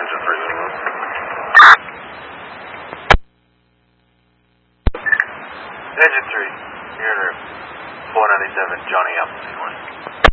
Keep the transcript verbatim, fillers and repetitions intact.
Engine three signal. Engine three, you're in room four ninety-seven, Johnny Apple, C one.